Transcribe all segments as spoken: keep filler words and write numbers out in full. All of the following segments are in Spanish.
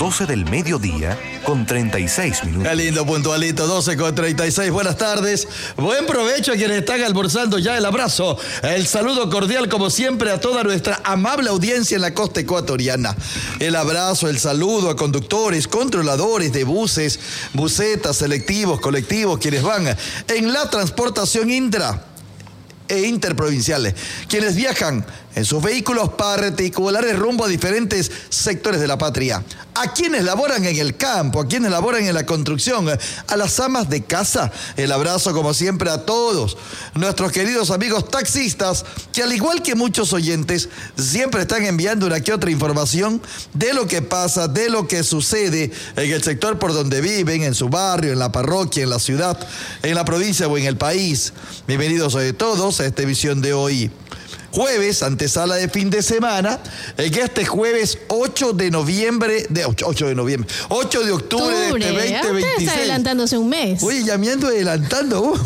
doce del mediodía con treinta y seis minutos. Qué lindo, puntualito, doce con treinta y seis. Buenas tardes. Buen provecho a quienes están almorzando ya. El abrazo, el saludo cordial como siempre a toda nuestra amable audiencia en la costa ecuatoriana. El abrazo, el saludo a conductores, controladores de buses, busetas, selectivos, colectivos, quienes van en la transportación intra e interprovinciales, quienes viajan en sus vehículos particulares rumbo a diferentes sectores de la patria, a quienes laboran en el campo, a quienes laboran en la construcción, a las amas de casa. El abrazo como siempre a todos nuestros queridos amigos taxistas, que al igual que muchos oyentes, siempre están enviando una que otra información de lo que pasa, de lo que sucede en el sector por donde viven, en su barrio, en la parroquia, en la ciudad, en la provincia o en el país. Bienvenidos a todos a esta emisión de hoy, jueves, antesala de fin de semana, en este jueves ocho de noviembre, de ocho de noviembre, ocho de octubre de este veinte veintiséis. Usted está adelantándose un mes. Oye, ya me ando adelantando. Uh,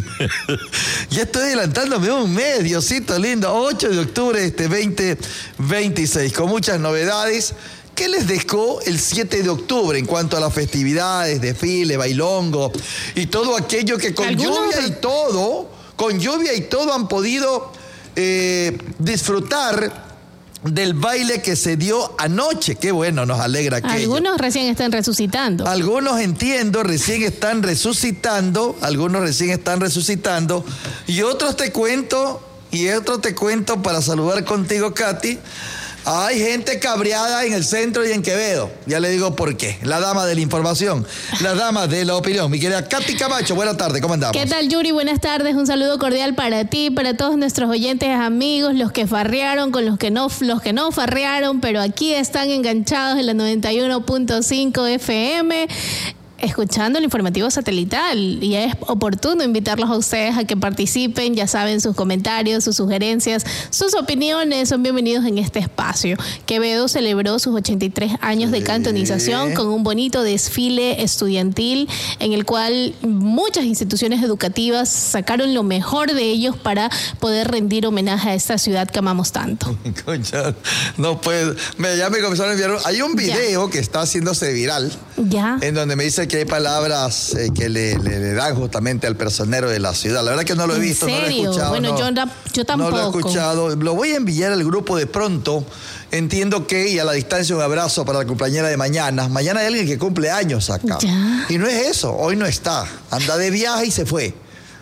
ya estoy adelantándome un mes, Diosito lindo. ocho de octubre de este veinte veintiséis, con muchas novedades. ¿Qué les dejó el siete de octubre en cuanto a las festividades, desfile, bailongo y todo aquello que con ¿Algunos? lluvia y todo, con lluvia y todo han podido Eh, disfrutar del baile que se dio anoche? Qué bueno, nos alegra aquello. Algunos recién están resucitando. Algunos, entiendo, recién están resucitando, algunos recién están resucitando, y otros te cuento, y otros te cuento para saludar contigo, Katy. Hay gente cabreada en el centro y en Quevedo. Ya le digo por qué. La dama de la información, la dama de la opinión. Mi querida Katy Camacho, buenas tardes, ¿cómo andamos? ¿Qué tal, Yuri? Buenas tardes. Un saludo cordial para ti, para todos nuestros oyentes, amigos, los que farrearon, con los que no, los que no farrearon, pero aquí están enganchados en la noventa y uno punto cinco F M. Escuchando el informativo satelital, y es oportuno invitarlos a ustedes a que participen. Ya saben, sus comentarios, sus sugerencias, sus opiniones son bienvenidos en este espacio. Quevedo celebró sus ochenta y tres años sí. de cantonización con un bonito desfile estudiantil en el cual muchas instituciones educativas sacaron lo mejor de ellos para poder rendir homenaje a esta ciudad que amamos tanto. Concha, no puedo. Me, ya me comenzaron a enviar. Hay un video ya. que está haciéndose viral. Ya. En donde me dice que hay palabras eh, que le, le, le dan justamente al personero de la ciudad. La verdad que no lo he visto, no lo he escuchado. Bueno, no, yo, yo tampoco. No lo he escuchado. Lo voy a enviar al grupo de pronto. Entiendo que, y a la distancia, un abrazo para la compañera de mañana. Mañana hay alguien que cumple años acá. Ya. Y no es eso, hoy no está. Anda de viaje y se fue.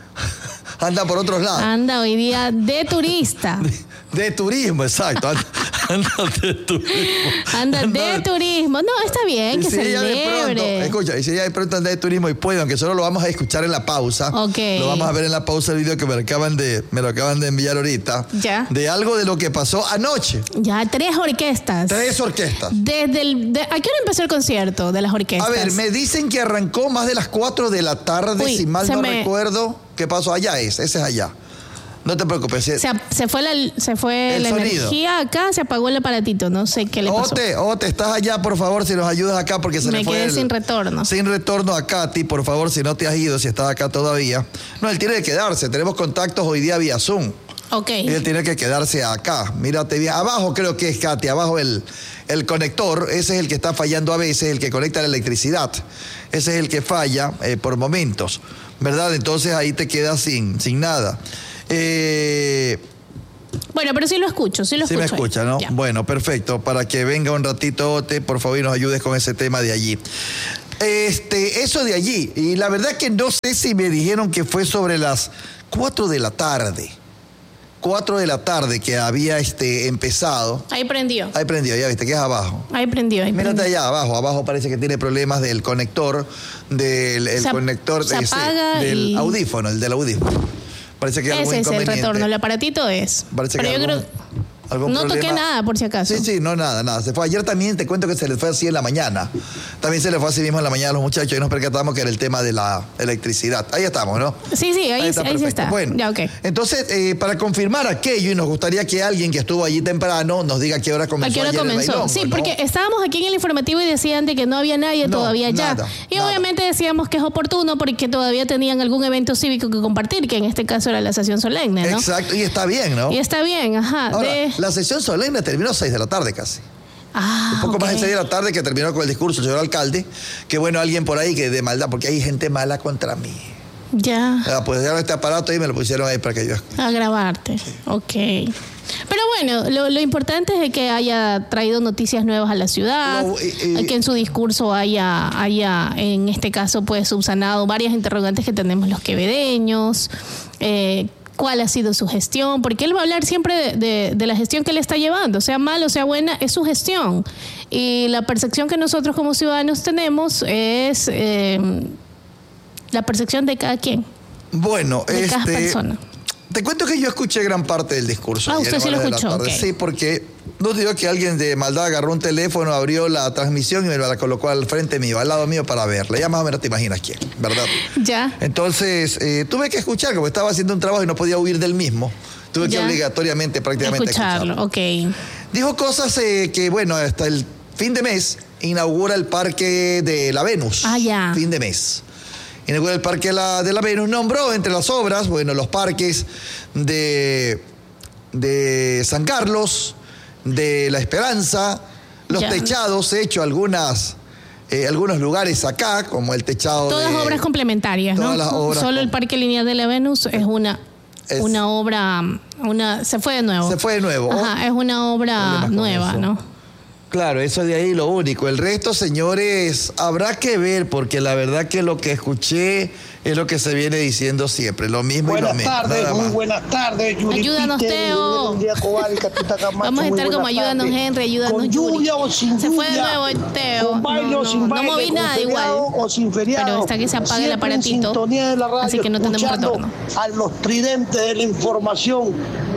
Anda por otros lados. Anda hoy día de turista. De, de turismo, exacto. Anda, anda de turismo. Anda, anda de, de turismo. No, está bien y que si celebre. Pronto, escucha, y si ella de pronto anda de turismo y puede, aunque solo lo vamos a escuchar en la pausa. Ok. Lo vamos a ver en la pausa el video que me lo acaban de, me lo acaban de enviar ahorita. Ya. De algo de lo que pasó anoche. Ya, tres orquestas. Tres orquestas. Desde el, de, ¿a qué hora empezó el concierto de las orquestas? A ver, me dicen que arrancó más de las cuatro de la tarde, Uy, si mal no me... recuerdo. ¿Qué pasó? Allá es, ese es allá. No te preocupes. Se, se fue la, se fue la energía acá, se apagó el aparatito, no sé qué le pasó. Ote, Ote, estás allá, por favor, si nos ayudas acá, porque se Me le fue quedé el, sin retorno. Sin retorno a Katy, por favor, si no te has ido, si estás acá todavía. No, él tiene que quedarse, tenemos contactos hoy día vía Zoom. Ok. Y él tiene que quedarse acá. Mírate bien, abajo creo que es Katy, abajo el, el conector, ese es el que está fallando a veces, el que conecta la electricidad. Ese es el que falla eh, por momentos, ¿verdad? Entonces ahí te quedas sin, sin nada. Eh, bueno, pero sí lo escucho, sí lo sí escucho. Sí me escucha, ¿no? Ya. Bueno, perfecto. Para que venga un ratito, Ote, por favor, y nos ayudes con ese tema de allí. Este, eso de allí. Y la verdad que no sé si me dijeron que fue sobre las cuatro de la tarde. cuatro de la tarde que había este, empezado. Ahí prendió. Ahí prendió, ya viste, que es abajo. Ahí prendió, ahí Mírate prendió. allá abajo. Abajo parece que tiene problemas del conector, del el se, conector se de ese, y... del audífono, el del audífono. Parece que hay algún ese es el inconveniente. retorno, el aparatito es. Parece Pero que yo algún, creo... algún no problema. toqué nada, por si acaso. Sí, sí, no, nada, nada. Se fue. Ayer también te cuento que se les fue así en la mañana. También se les fue así mismo en la mañana a los muchachos y nos percatamos que era el tema de la electricidad. Ahí estamos, ¿no? Sí, sí, ahí, ahí está. Ahí sí está. Bueno, ya, okay. Entonces, eh, para confirmar aquello, y nos gustaría que alguien que estuvo allí temprano nos diga a qué hora comenzó. ¿A qué hora ayer comenzó? el bailongo, sí, ¿no? porque estábamos aquí en el informativo y decían de que no había nadie no, todavía nada, ya. Y nada. obviamente decíamos que es oportuno porque todavía tenían algún evento cívico que compartir, que en este caso era la sesión solemne, ¿no? Exacto, y está bien, ¿no? Y está bien, ajá. Ahora, de... la sesión solemne terminó a seis de la tarde casi. Ah, un poco okay. más de seis de la tarde, que terminó con el discurso del señor alcalde, que bueno, alguien por ahí que de maldad, porque hay gente mala contra mí. Ya. Ah, pues ya este aparato ahí me lo pusieron ahí para que yo... A grabarte, sí. Ok. Pero bueno, lo, lo importante es que haya traído noticias nuevas a la ciudad, no, eh, eh, que en su discurso haya, haya, en este caso, pues subsanado varias interrogantes que tenemos los quevedeños, eh, cuál ha sido su gestión, porque él va a hablar siempre de, de, de la gestión que él está llevando, sea mala o sea buena, es su gestión. Y la percepción que nosotros como ciudadanos tenemos es eh, la percepción de cada quien. Bueno, de este, cada persona. Te cuento que yo escuché gran parte del discurso. Ah, usted sí lo escuchó. Okay. Sí, porque no te digo que alguien de maldad agarró un teléfono, abrió la transmisión y me la colocó al frente mío, al lado mío para verla. Ya más o menos te imaginas quién, ¿verdad? Ya. Entonces, eh, tuve que escuchar, como estaba haciendo un trabajo y no podía huir del mismo. Tuve ya. que obligatoriamente prácticamente escucharlo. escucharlo. Ok. Dijo cosas eh, que, bueno, hasta el fin de mes inaugura el parque de la Venus. Ah, ya. Fin de mes. Inaugura el Parque de la, de la Venus, nombró entre las obras, bueno, los parques de, de San Carlos, de La Esperanza, los ya. techados, he hecho algunas, eh, algunos lugares acá, como el techado Todas de... obras complementarias, todas ¿no? Las obras Solo com- el Parque Lineal de la Venus es una... Es, una obra, una se fue de nuevo. Se fue de nuevo. Ajá, es una obra nueva, ¿no? Claro, eso de ahí lo único. El resto, señores, habrá que ver, porque la verdad que lo que escuché es lo que se viene diciendo siempre, lo mismo buenas y lo mismo. Tardes, muy buenas tardes, Yuri. Ayúdanos, Peter, Teo. Vamos a estar como ayúdanos, Henry, ayúdanos, con lluvia Yuri. o sin se lluvia, fue de nuevo, Teo. Con baile no, o sin no, baile, no moví nada igual. O sin feriado, pero está que se apague el aparatito. De la radio, así que no tenemos retorno. A los tridentes de la información,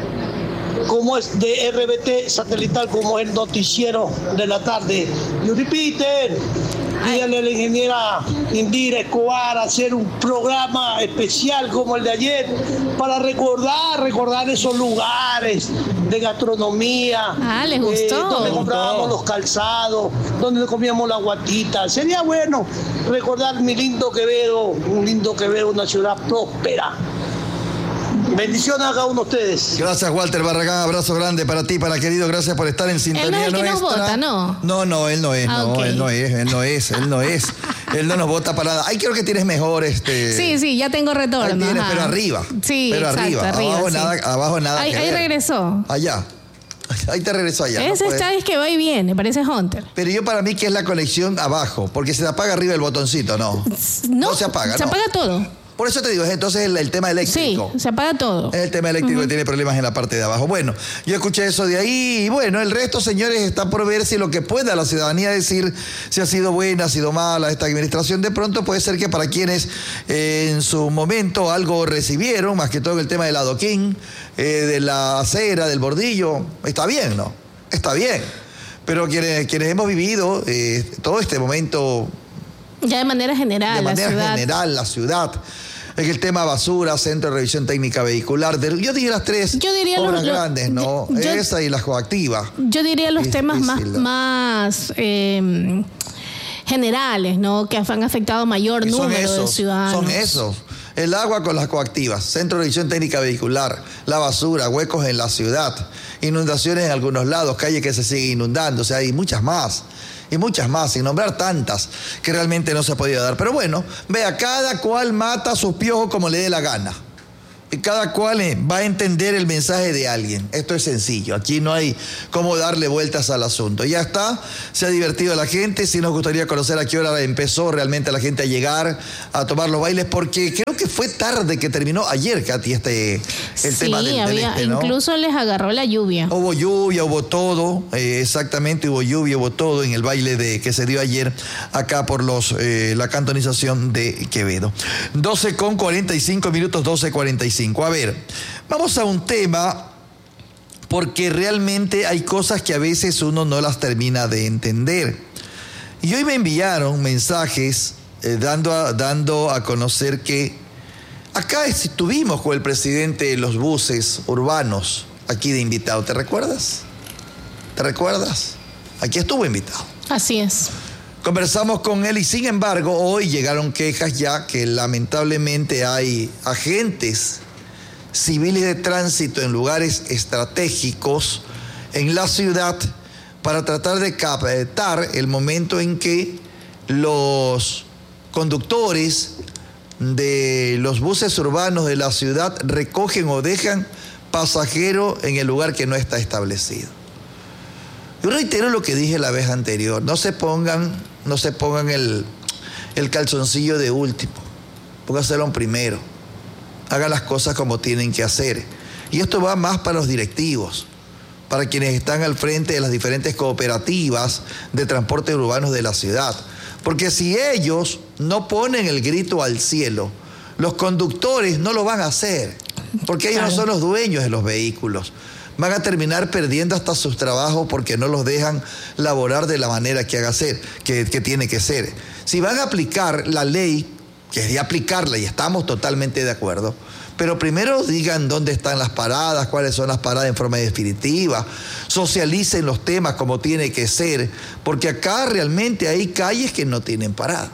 como es de R B T satelital, como es el noticiero de la tarde. Yuri Peter, dígale a la ingeniera Indira Escobar hacer un programa especial como el de ayer para recordar, recordar esos lugares de gastronomía. Ah, ¿les gustó? Eh, donde comprábamos los calzados, donde comíamos la guatita. Sería bueno recordar mi lindo Quevedo, un lindo Quevedo, una ciudad próspera. Bendiciones a cada uno de ustedes. Gracias, Walter Barragán. Abrazo grande para ti, para querido. Gracias por estar en sintonía él no es el nuestra. Que nos vota, ¿no? No, no, él no es. Ah, no, okay. él no es. Él no es. Él no es. Él no nos vota para nada. Ay, creo que tienes mejor este. Sí, sí, ya tengo retorno. Ahí tienes, pero arriba. Sí, pero exacto, arriba. arriba. Abajo sí. nada, abajo nada. Ahí, ahí regresó. Allá. Ahí te regresó allá. Ese no está es que va y viene, parece Hunter. Pero yo para mí que es la conexión abajo, porque se apaga arriba el botoncito, ¿no? No, no se apaga, Se no. apaga todo. Por eso te digo, es entonces el, el tema eléctrico. Sí, se apaga todo. Es el tema eléctrico uh-huh. que tiene problemas en la parte de abajo. Bueno, yo escuché eso de ahí y bueno, el resto, señores, está por ver si lo que pueda la ciudadanía decir si ha sido buena, ha sido mala esta administración. De pronto puede ser que para quienes eh, en su momento algo recibieron, más que todo el tema del adoquín, eh, de la acera, del bordillo, está bien, ¿no? Está bien. Pero quienes, quienes hemos vivido eh, todo este momento... Ya de manera general, de manera la ciudad. general, la ciudad. Es el tema basura, centro de revisión técnica vehicular. De, yo diría las tres yo diría obras lo, lo, grandes, ¿no? Yo, Esa y la coactiva. Yo diría los es temas difícil, más, ¿no? más eh, generales, ¿no? Que han afectado mayor número esos, de ciudadanos. Son esos. El agua con las coactivas, centro de revisión técnica vehicular, la basura, huecos en la ciudad, inundaciones en algunos lados, calles que se siguen inundando, o sea, hay muchas más. Y muchas más, sin nombrar tantas, que realmente no se ha podido dar. Pero bueno, vea, cada cual mata a sus piojos como le dé la gana. Y cada cual eh, va a entender el mensaje de alguien. Esto es sencillo. Aquí no hay cómo darle vueltas al asunto. Ya está, se ha divertido la gente. Sí nos gustaría conocer a qué hora empezó realmente la gente a llegar a tomar los bailes, porque creo que fue tarde que terminó ayer, Katy, este, el sí, tema del, había, del este, ¿no? Incluso les agarró la lluvia. Hubo lluvia, hubo todo, eh, exactamente, hubo lluvia, hubo todo en el baile de que se dio ayer acá por los eh, la cantonización de Quevedo. doce con cuarenta y cinco minutos, doce cuarenta y cinco. A ver, vamos a un tema porque realmente hay cosas que a veces uno no las termina de entender. Y hoy me enviaron mensajes eh, dando, a, dando a conocer que acá estuvimos con el presidente de los buses urbanos aquí de invitado. ¿Te recuerdas? ¿Te recuerdas? Aquí estuvo invitado. Así es. Conversamos con él y sin embargo hoy llegaron quejas ya que lamentablemente hay agentes civiles de tránsito en lugares estratégicos en la ciudad para tratar de captar el momento en que los conductores de los buses urbanos de la ciudad recogen o dejan pasajeros en el lugar que no está establecido. Yo reitero lo que dije la vez anterior, no se pongan, no se pongan el, el calzoncillo de último, póngaselo en primero, hagan las cosas como tienen que hacer. Y esto va más para los directivos, para quienes están al frente de las diferentes cooperativas de transporte urbanos de la ciudad. Porque si ellos no ponen el grito al cielo, los conductores no lo van a hacer, porque ellos no son los dueños de los vehículos. Van a terminar perdiendo hasta sus trabajos porque no los dejan laborar de la manera que haga ser, que, que tiene que ser. Si van a aplicar la ley, que es de aplicarla y estamos totalmente de acuerdo, pero primero digan dónde están las paradas, cuáles son las paradas en forma definitiva, socialicen los temas como tiene que ser, porque acá realmente hay calles que no tienen parada.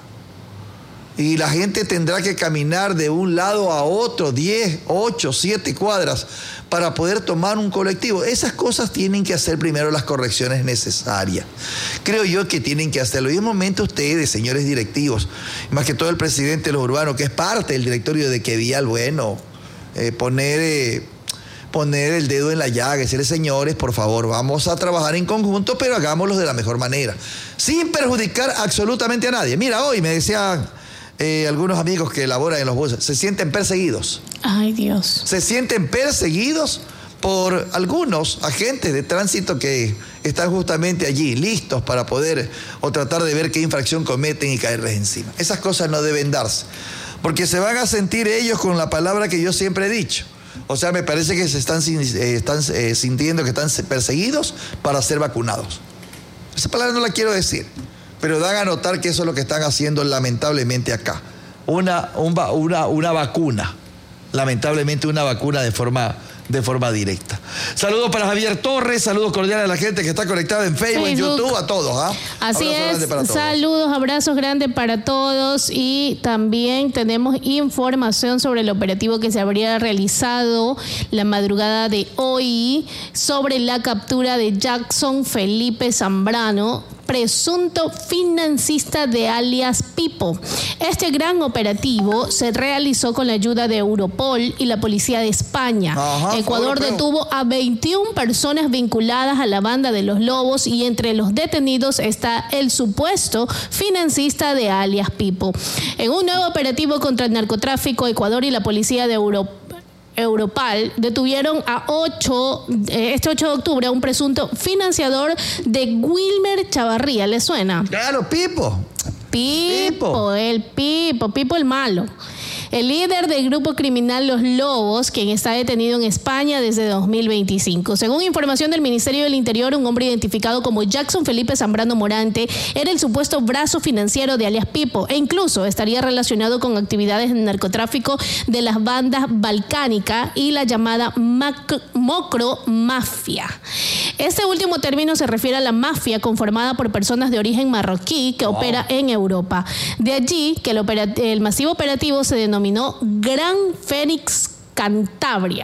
Y la gente tendrá que caminar de un lado a otro, diez, ocho, siete cuadras, para poder tomar un colectivo. Esas cosas tienen que hacer primero las correcciones necesarias. Creo yo que tienen que hacerlo. Y es momento ustedes, señores directivos, más que todo el presidente de los urbanos, que es parte del directorio de Quevial, bueno, eh, poner... Eh, poner el dedo en la llaga, decirle, señores, por favor, vamos a trabajar en conjunto, pero hagámoslo de la mejor manera, sin perjudicar absolutamente a nadie. Mira, hoy me decían eh, algunos amigos que laboran en los buses, se sienten perseguidos. Ay, Dios. Se sienten perseguidos por algunos agentes de tránsito que están justamente allí, listos para poder o tratar de ver qué infracción cometen y caerles encima. Esas cosas no deben darse, porque se van a sentir ellos con la palabra que yo siempre he dicho. O sea, me parece que se están, eh, están eh, sintiendo que están perseguidos para ser vacunados. Esa palabra no la quiero decir, pero dan a notar que eso es lo que están haciendo lamentablemente acá. Una, un, una, una vacuna, lamentablemente una vacuna de forma, de forma directa. Saludos para Javier Torres, saludos cordiales a la gente que está conectada en Facebook, Facebook. en YouTube, a todos. ¿ah? Así es, saludos, abrazos grandes para todos y también tenemos información sobre el operativo que se habría realizado la madrugada de hoy sobre la captura de Jackson Felipe Zambrano, presunto financista de alias Pipo. Este gran operativo se realizó con la ayuda de Europol y la Policía de España. Ajá, Ecuador europeo. detuvo a veintiuna personas vinculadas a la banda de los Lobos y entre los detenidos está el supuesto financista de alias Pipo. En un nuevo operativo contra el narcotráfico, Ecuador y la Policía de Europol Europal detuvieron a ocho, este ocho de octubre a un presunto financiador de Wilmer Chavarría. ¿Le suena? Claro, Pipo. Pipo, Pipo. el Pipo, Pipo el malo. El líder del grupo criminal Los Lobos, quien está detenido en España desde dos mil veinticinco. Según información del Ministerio del Interior, un hombre identificado como Jackson Felipe Zambrano Morante era el supuesto brazo financiero de alias Pipo e incluso estaría relacionado con actividades de narcotráfico de las bandas Balcánica y la llamada Mac- Mocro Mafia. Este último término se refiere a la mafia conformada por personas de origen marroquí que wow. opera en Europa. De allí que el, operat- el masivo operativo se denominó Gran Fénix Cantabria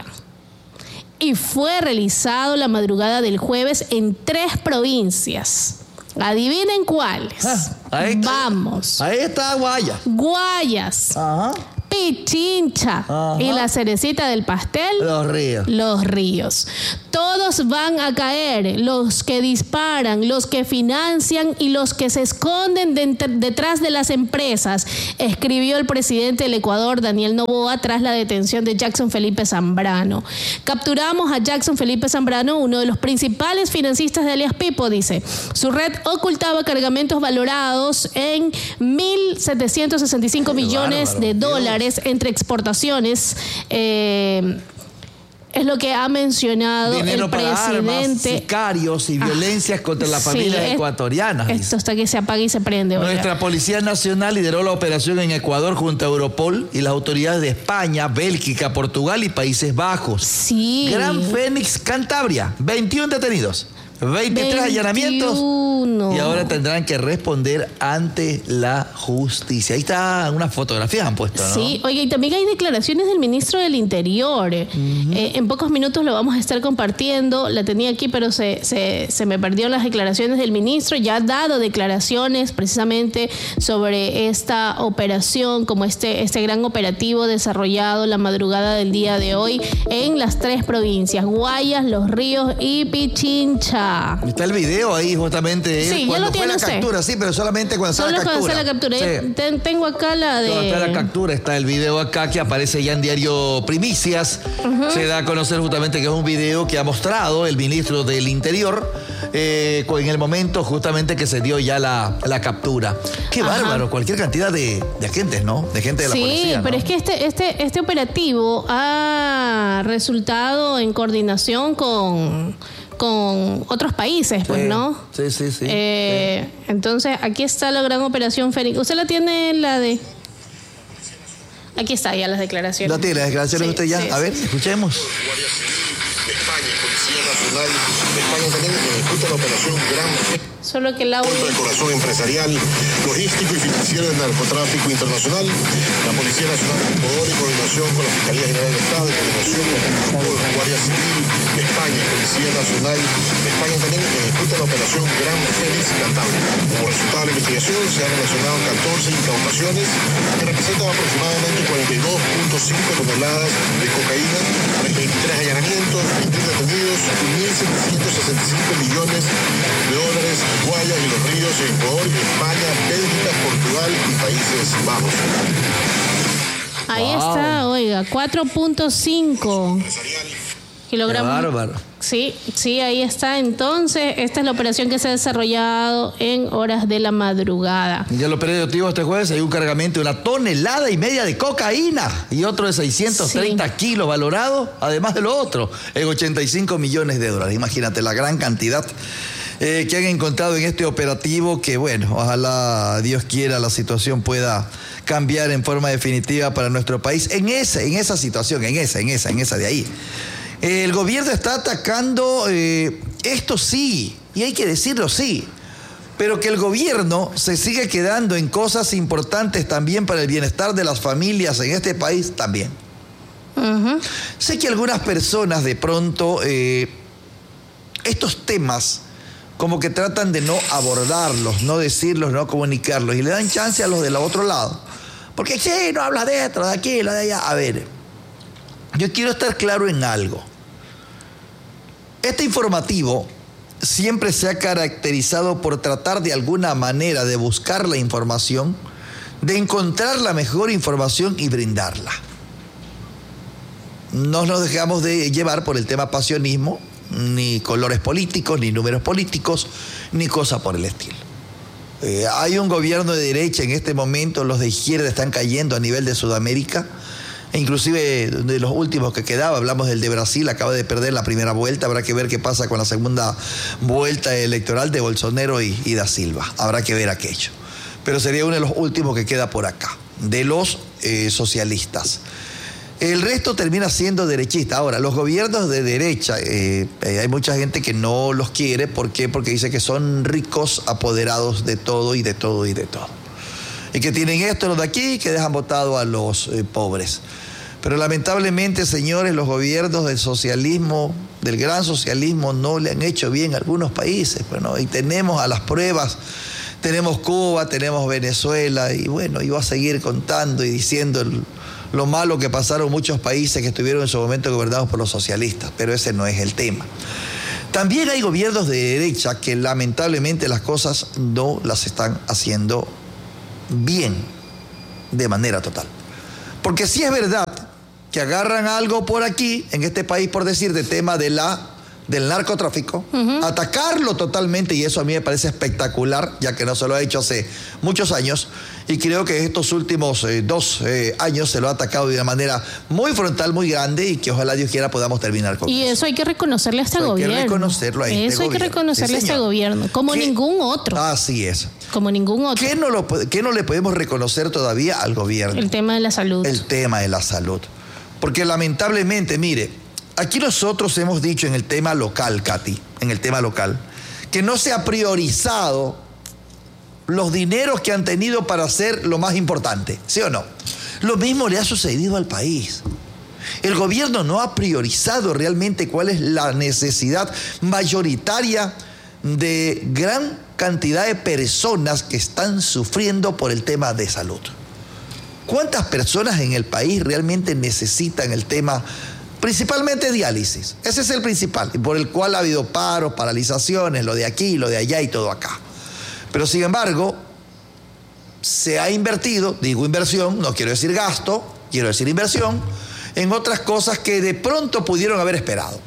y fue realizado la madrugada del jueves en tres provincias. Adivinen cuáles. Ah, ahí está, Vamos. Ahí está Guayas. Guayas. Ajá. Pichincha. Ajá. Y la cerecita del pastel. Los Ríos. Los Ríos. Todos van a caer, los que disparan, los que financian y los que se esconden de, detrás de las empresas, escribió el presidente del Ecuador, Daniel Noboa, tras la detención de Jackson Felipe Zambrano. Capturamos a Jackson Felipe Zambrano, uno de los principales financistas de alias Pipo, dice. Su red ocultaba cargamentos valorados en mil setecientos sesenta y cinco millones bárbaro, de dólares Dios. entre exportaciones. Eh, Es lo que ha mencionado Dinero el para presidente. Armas, sicarios y violencias ah, contra las familias sí, ecuatorianas. Esto hasta que se apague y se prende. Nuestra oiga. Policía Nacional lideró la operación en Ecuador junto a Europol y las autoridades de España, Bélgica, Portugal y Países Bajos. Sí. Gran Fénix Cantabria, veintiún detenidos. veintitrés allanamientos. veintiuno. Y ahora tendrán que responder ante la justicia. Ahí está, unas fotografías han puesto, ¿no? Sí, oye, y también hay declaraciones del ministro del Interior. Uh-huh. Eh, en pocos minutos lo vamos a estar compartiendo. La tenía aquí, pero se, se, se me perdió las declaraciones del ministro. Ya ha dado declaraciones precisamente sobre esta operación, como este, este gran operativo desarrollado la madrugada del día de hoy en las tres provincias, Guayas, Los Ríos y Pichincha. Está el video ahí justamente. Sí, cuando ya lo fue tiene la usted. Captura, sí, pero solamente cuando Solo está la captura. cuando está la captura. Sí. Ten, tengo acá la de... Cuando está la captura, está el video acá que aparece ya en Diario Primicias. Uh-huh. Se da a conocer justamente que es un video que ha mostrado el ministro del Interior eh, en el momento justamente que se dio ya la, la captura. Qué Ajá. bárbaro, cualquier cantidad de, de agentes, ¿no? De gente de la sí, policía. Sí, pero ¿no? es que este, este, este operativo ha resultado en coordinación con... con otros países, pues, sí, ¿no? Sí, sí, sí, eh, sí. Entonces, aquí está la gran operación Fénix. ¿Usted la tiene la de...? Aquí está ya las declaraciones. ¿La tiene las declaraciones sí, usted ya? Sí, a ver, sí. escuchemos. España, Policía Nacional de España también ejecuta la operación Gran Solo que el audio... contra el corazón empresarial, logístico y financiero del narcotráfico internacional. La Policía Nacional de Ecuador, en coordinación con la Fiscalía General del Estado, en coordinación con la Guardia Civil de España, Policía Nacional de España también ejecuta la operación Gran Félix Cantabria. Como resultado de la investigación se han relacionado catorce incautaciones que representan aproximadamente cuarenta y dos punto cinco toneladas de cocaína, veintitrés allanamientos, veintiún detenidos, mil setecientos sesenta y cinco millones de dólares en Guayas y Los Ríos, en Ecuador, España, Bélgica, Portugal y Países Bajos. Ahí wow. está, oiga, cuatro punto cinco kilogramos. Qué bárbaro. Sí, sí, ahí está. Entonces, esta es la operación que se ha desarrollado en horas de la madrugada. Y ya lo operativo este jueves hay un cargamento de una tonelada y media de cocaína y otro de seiscientos treinta sí. kilos valorado, además de lo otro, en ochenta y cinco millones de dólares. Imagínate la gran cantidad eh, que han encontrado en este operativo que, bueno, ojalá Dios quiera la situación pueda cambiar en forma definitiva para nuestro país. En esa, en esa situación, en esa, en esa, en esa de ahí. El gobierno está atacando, eh, esto sí, y hay que decirlo sí, pero que el gobierno se sigue quedando en cosas importantes también para el bienestar de las familias en este país también. Uh-huh. Sé que algunas personas de pronto eh, estos temas como que tratan de no abordarlos, no decirlos, no comunicarlos, y le dan chance a los del otro lado. Porque sí, no habla de esto, de aquí, lo de allá. A ver, yo quiero estar claro en algo. Este informativo siempre se ha caracterizado por tratar de alguna manera de buscar la información, de encontrar la mejor información y brindarla. No nos dejamos de llevar por el tema pasionismo, ni colores políticos, ni números políticos, ni cosa por el estilo. Eh, hay un gobierno de derecha en este momento, los de izquierda están cayendo a nivel de Sudamérica, e inclusive de los últimos que quedaba, hablamos del de Brasil, acaba de perder la primera vuelta, habrá que ver qué pasa con la segunda vuelta electoral de Bolsonaro y, y da Silva, habrá que ver aquello. Pero sería uno de los últimos que queda por acá, de los eh, socialistas. El resto termina siendo derechista. Ahora, los gobiernos de derecha, eh, eh, hay mucha gente que no los quiere. ¿Por qué? Porque dice que son ricos, apoderados de todo y de todo y de todo. Y que tienen esto, los de aquí, que dejan votado a los eh, pobres. Pero lamentablemente, señores, los gobiernos del socialismo, del gran socialismo, no le han hecho bien a algunos países. Bueno, y tenemos a las pruebas, tenemos Cuba, tenemos Venezuela, y bueno, iba a seguir contando y diciendo el, lo malo que pasaron muchos países que estuvieron en su momento gobernados por los socialistas, pero ese no es el tema. También hay gobiernos de derecha que lamentablemente las cosas no las están haciendo bien, de manera total. Porque sí es verdad que agarran algo por aquí, en este país, por decir, de tema de la, del narcotráfico, uh-huh. atacarlo totalmente, y eso a mí me parece espectacular, ya que no se lo ha hecho hace muchos años, y creo que estos últimos eh, dos eh, años se lo ha atacado de una manera muy frontal, muy grande, y que ojalá Dios quiera podamos terminar con y eso. Y eso hay que reconocerle a este eso gobierno. Hay que reconocerlo a este Eso hay gobierno. que reconocerle Sí, a este gobierno, como ¿Qué? ningún otro. Así es. Como ningún otro. ¿Qué no, lo, ¿Qué no le podemos reconocer todavía al gobierno? El tema de la salud. El tema de la salud. Porque lamentablemente, mire, aquí nosotros hemos dicho en el tema local, Katy, en el tema local, que no se ha priorizado los dineros que han tenido para hacer lo más importante, ¿sí o no? Lo mismo le ha sucedido al país. El gobierno no ha priorizado realmente cuál es la necesidad mayoritaria de gran cantidad de personas que están sufriendo por el tema de salud. ¿Cuántas personas en el país realmente necesitan el tema, principalmente diálisis? Ese es el principal, y por el cual ha habido paros, paralizaciones, lo de aquí, lo de allá y todo acá. Pero sin embargo, se ha invertido, digo inversión, no quiero decir gasto, quiero decir inversión, en otras cosas que de pronto pudieron haber esperado.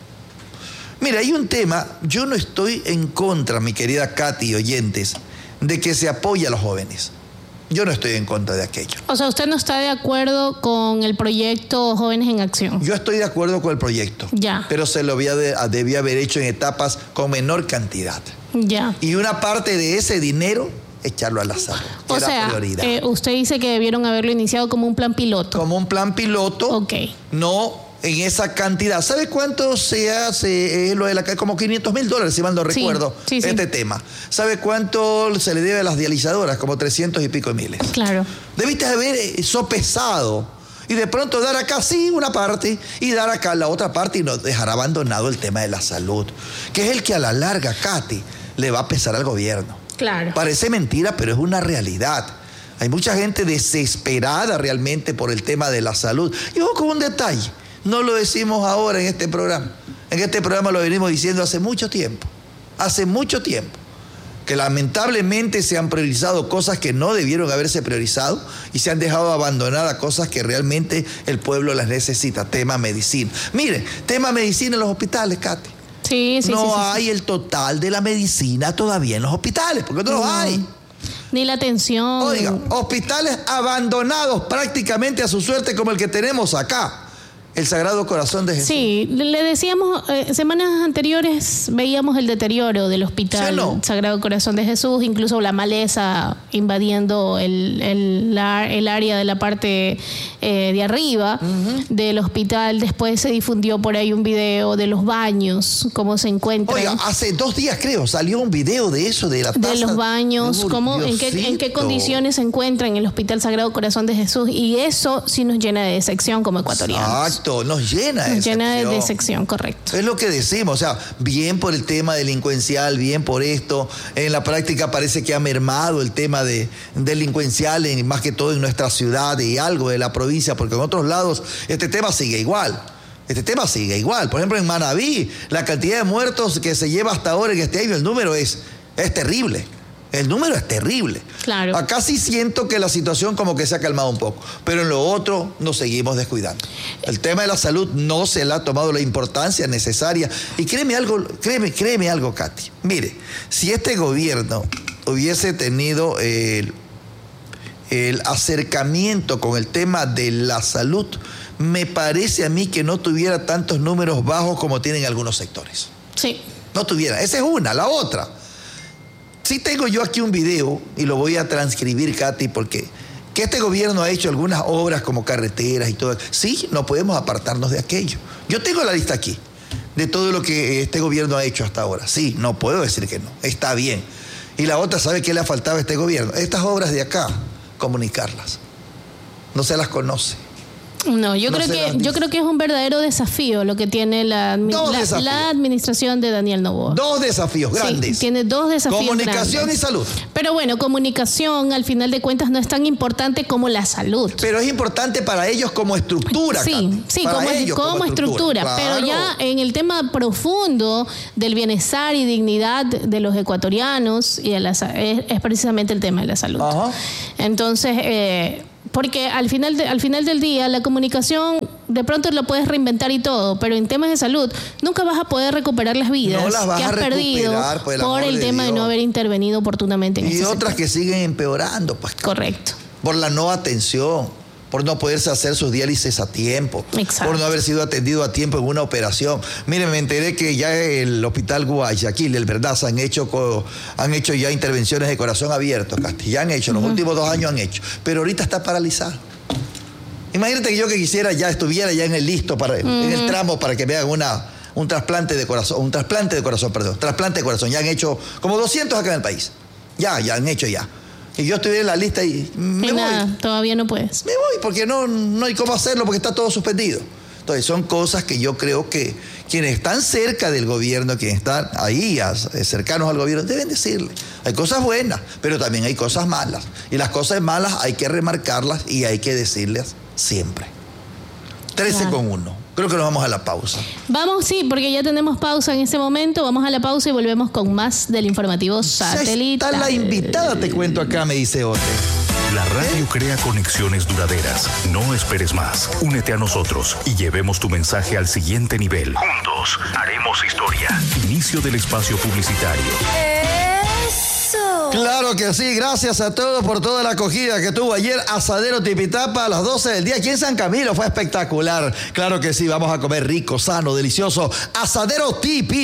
Mira, hay un tema, yo no estoy en contra, mi querida Katy y oyentes, de que se apoye a los jóvenes. Yo no estoy en contra de aquello. O sea, ¿usted no está de acuerdo con el proyecto Jóvenes en Acción? Yo estoy de acuerdo con el proyecto. Ya. Pero se lo había de, debía haber hecho en etapas con menor cantidad. Ya. Y una parte de ese dinero, echarlo a la salud. O sea, eh, usted dice que debieron haberlo iniciado como un plan piloto. Como un plan piloto. Ok. No en esa cantidad. ¿Sabe cuánto se hace? Eh, lo de la, como quinientos mil dólares, si mal no Sí, recuerdo, sí, este sí. tema. ¿Sabe cuánto se le debe a las dializadoras? Como trescientos y pico de miles. Claro. Debiste haber sopesado y de pronto dar acá sí una parte y dar acá la otra parte y no dejar abandonado el tema de la salud, que es el que a la larga, Katy, le va a pesar al gobierno. Claro. Parece mentira, pero es una realidad. Hay mucha gente desesperada realmente por el tema de la salud. Y ojo con un detalle, no lo decimos ahora en este programa. En este programa lo venimos diciendo hace mucho tiempo. Hace mucho tiempo. Que lamentablemente se han priorizado cosas que no debieron haberse priorizado y se han dejado abandonar a cosas que realmente el pueblo las necesita. Tema medicina. Miren, tema medicina en los hospitales, Katy. Sí, sí, no sí, sí, hay sí. el total de la medicina todavía en los hospitales, porque no los No. hay. Ni la atención. Oiga, hospitales abandonados prácticamente a su suerte como el que tenemos acá. El Sagrado Corazón de Jesús. Sí, le decíamos, eh, semanas anteriores veíamos el deterioro del hospital ¿Sí o no? Sagrado Corazón de Jesús, incluso la maleza invadiendo el, el, la- el área de la parte eh, de arriba uh-huh. del hospital. Después se difundió por ahí un video de los baños, cómo se encuentran. Oiga, hace dos días creo salió un video de eso, de la taza. De los baños, Uy, cómo, en, qué, en qué Diosito. condiciones se encuentran en el Hospital Sagrado Corazón de Jesús, y eso sí nos llena de decepción como ecuatorianos. Exacto, nos llena de Nos llena de decepción. decepción, correcto. Es lo que decimos, o sea, bien por el tema delincuencial, bien por esto. En la práctica parece que ha mermado el tema de delincuencial, en, más que todo en nuestra ciudad y algo de la provincia, porque en otros lados este tema sigue igual. Este tema sigue igual. Por ejemplo, en Manabí, la cantidad de muertos que se lleva hasta ahora en este año, el número es, es terrible. El número es terrible. Claro. Acá sí siento que la situación como que se ha calmado un poco, pero en lo otro nos seguimos descuidando. El tema de la salud no se le ha tomado la importancia necesaria. Y créeme algo, créeme, créeme algo, Katy. Mire, si este gobierno hubiese tenido el, el acercamiento con el tema de la salud, me parece a mí que no tuviera tantos números bajos como tienen algunos sectores. Sí. No tuviera. Esa es una. La otra. Sí tengo yo aquí un video y lo voy a transcribir, Katy, porque que este gobierno ha hecho algunas obras como carreteras y todo. Sí, no podemos apartarnos de aquello. Yo tengo la lista aquí de todo lo que este gobierno ha hecho hasta ahora. Sí, no puedo decir que no. Está bien. Y la otra, ¿sabe qué le ha faltado a este gobierno? Estas obras de acá, comunicarlas. No se las conoce. No, yo No creo se que las dice. yo creo que es un verdadero desafío lo que tiene la, admi- Dos la, desafíos. la administración de Daniel Noboa. Dos desafíos grandes. Sí, tiene dos desafíos Comunicación grandes. y salud. Pero bueno, comunicación al final de cuentas no es tan importante como la salud. Pero es importante para ellos como estructura, Sí, Katy. sí, Para como, ellos como estructura, Claro. pero ya en el tema profundo del bienestar y dignidad de los ecuatorianos y de la, sa- es, es precisamente el tema de la salud. Ajá. Entonces, eh, porque al final, de- al final del día la comunicación de pronto la puedes reinventar y todo, pero en temas de salud nunca vas a poder recuperar las vidas No las vas que a has perdido recuperar, por el por amor el de tema de Dios. no haber intervenido oportunamente en Y ese otras sector. que siguen empeorando, pues. Correcto. Por la no atención, por no poderse hacer sus diálisis a tiempo, Exacto. por no haber sido atendido a tiempo en una operación. Miren, me enteré que ya el Hospital Guayaquil, el verdad, han hecho, co- han hecho ya intervenciones de corazón abierto, Casti, ya han hecho, los últimos dos años han hecho, pero ahorita está paralizado. Imagínate que yo que quisiera ya estuviera ya en el listo, para, en el tramo para que me hagan una, un trasplante de corazón, un trasplante de corazón, perdón, trasplante de corazón. Ya han hecho como doscientos acá en el país. Ya, ya han hecho ya. Y yo estoy en la lista y me y voy. nada, todavía no puedes. Me voy porque no, no hay cómo hacerlo porque está todo suspendido. Entonces son cosas que yo creo que quienes están cerca del gobierno, quienes están ahí cercanos al gobierno, deben decirle. Hay cosas buenas, pero también hay cosas malas. Y las cosas malas hay que remarcarlas y hay que decirles siempre. trece Claro. con uno. Creo que nos vamos a la pausa. Vamos, sí, porque ya tenemos pausa en este momento. Vamos a la pausa y volvemos con más del informativo satelital. Está la invitada, te cuento acá, me dice Ote. La radio crea conexiones duraderas. No esperes más. Únete a nosotros y llevemos tu mensaje al siguiente nivel. Juntos haremos historia. Inicio del espacio publicitario. Claro que sí, gracias a todos por toda la acogida que tuvo ayer Asadero Tipitapa a las doce del día aquí en San Camilo, fue espectacular. Claro que sí, vamos a comer rico, sano, delicioso. Asadero Tipi.